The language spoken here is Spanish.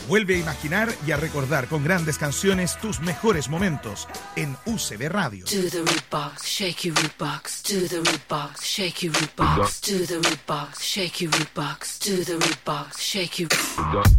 Vuelve a imaginar y a recordar con grandes canciones tus mejores momentos en UCB Radio. Do the root box, shake your root box. Do the root box, shake your root box. Do the root box, shake your root box. Do the root box, shake your